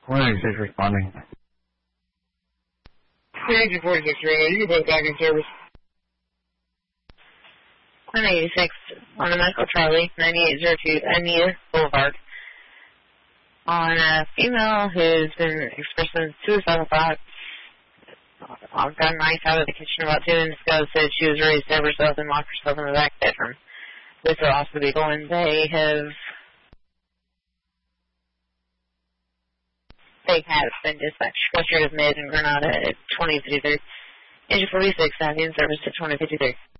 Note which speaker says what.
Speaker 1: 186 responding.
Speaker 2: 346 Radio, you can put back in service.
Speaker 3: 186 on the Medical Charlie, 9802 Ania Boulevard. On a female who's been expressing suicidal thoughts. I've gotten Rice out of the kitchen about 2 minutes ago, said she was ready to stab herself and lock herself in the back bedroom. This will also be going. They have been dispatched. Frustrated Mid in Granada at 2053. Engine 46, having in service at 2053.